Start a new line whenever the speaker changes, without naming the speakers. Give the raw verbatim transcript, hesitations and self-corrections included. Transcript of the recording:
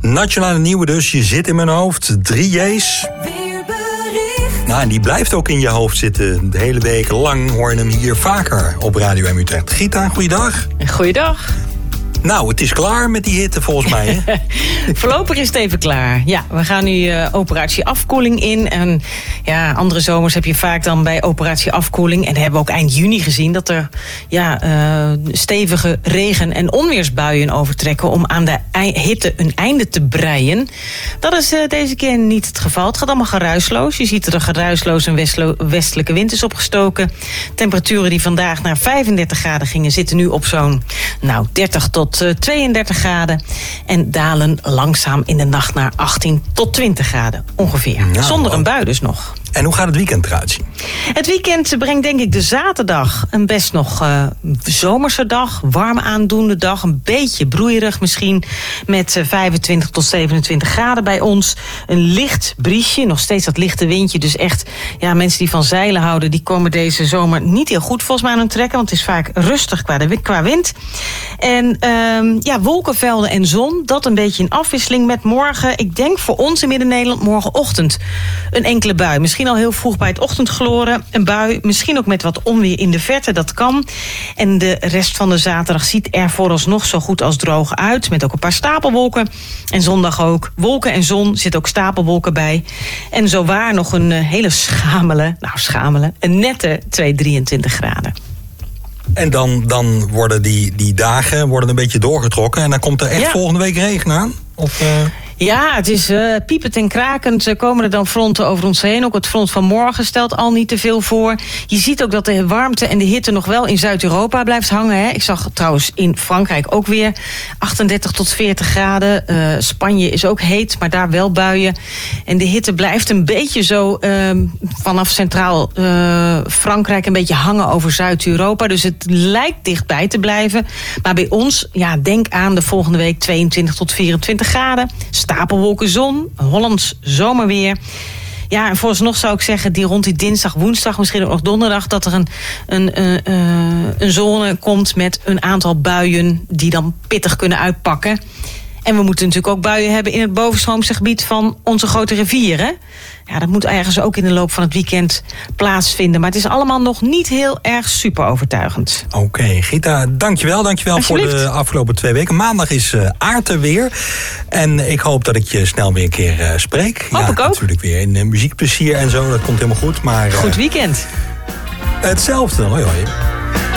Nationale nieuwe dus, je zit in mijn hoofd. Drie J's. Nou, en die blijft ook in je hoofd zitten. De hele week lang hoor je hem hier vaker op Radio M Utrecht. Gita, goeiedag.
Goeiedag.
Nou, het is klaar met die hitte volgens mij, hè?
Voorlopig is het even klaar. Ja, we gaan nu uh, operatie afkoeling in. En ja, andere zomers heb je vaak dan bij operatie afkoeling. En dat hebben we ook eind juni gezien. Dat er ja, uh, stevige regen- en onweersbuien overtrekken. Om aan de hitte een einde te breien. Dat is uh, deze keer niet het geval. Het gaat allemaal geruisloos. Je ziet er een geruisloos een westlo- westelijke wind is opgestoken. Temperaturen die vandaag naar vijfendertig graden gingen, zitten nu op zo'n nou, dertig tot tweeëndertig graden. En dalen langzaam in de nacht naar achttien tot twintig graden ongeveer. Nou, zonder een bui dus nog.
En hoe gaat het weekend eruit zien?
Het weekend brengt denk ik de zaterdag een best nog uh, zomerse dag. Warm aandoende dag. Een beetje broeierig misschien. Met uh, vijfentwintig tot zevenentwintig graden bij ons. Een licht briesje. Nog steeds dat lichte windje. Dus echt, ja, mensen die van zeilen houden, die komen deze zomer niet heel goed volgens mij aan hun trekken. Want het is vaak rustig qua, de, qua wind. En uh, ja, wolkenvelden en zon. Dat een beetje in afwisseling met morgen. Ik denk voor ons in Midden-Nederland morgenochtend een enkele bui. Misschien al heel vroeg bij het ochtendgloren. Een bui, misschien ook met wat onweer in de verte, dat kan. En de rest van de zaterdag ziet er vooralsnog zo goed als droog uit. Met ook een paar stapelwolken. En zondag ook wolken en zon, zit ook stapelwolken bij. En zowaar nog een uh, hele schamele, nou schamele, een nette twee, drieëntwintig graden.
En dan, dan worden die, die dagen worden een beetje doorgetrokken. En dan komt er echt ja. volgende week regen aan? Of... Uh...
Ja, het is uh, piepend en krakend. Uh, komen er dan fronten over ons heen. Ook het front van morgen stelt al niet te veel voor. Je ziet ook dat de warmte en de hitte nog wel in Zuid-Europa blijft hangen. Hè. Ik zag trouwens in Frankrijk ook weer achtendertig tot veertig graden. Uh, Spanje is ook heet, maar daar wel buien. En de hitte blijft een beetje zo uh, vanaf centraal uh, Frankrijk een beetje hangen over Zuid-Europa. Dus het lijkt dichtbij te blijven. Maar bij ons, ja, denk aan de volgende week tweeëntwintig tot vierentwintig graden. Stapelwolken, zon, Hollands zomerweer. Ja, en vooralsnog zou ik zeggen, die rond die dinsdag, woensdag, misschien ook nog donderdag, dat er een, een, uh, een zone komt met een aantal buien die dan pittig kunnen uitpakken. En we moeten natuurlijk ook buien hebben in het bovenstroomse gebied van onze grote rivieren. Ja, dat moet ergens ook in de loop van het weekend plaatsvinden. Maar het is allemaal nog niet heel erg super overtuigend.
Oké, okay, Gita, dankjewel. Dankjewel voor de afgelopen twee weken. Maandag is uh, Aarten weer. En ik hoop dat ik je snel weer een keer uh, spreek.
Hoop
ja,
ik ook.
Natuurlijk weer in uh, muziekplezier en zo. Dat komt helemaal goed. Maar, uh,
goed weekend.
Hetzelfde. Hoi hoi.